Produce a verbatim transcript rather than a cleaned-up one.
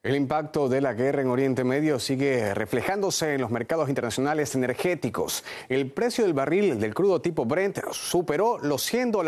El impacto de la guerra en Oriente Medio sigue reflejándose en los mercados internacionales energéticos. El precio del barril del crudo tipo Brent superó los cien dólares.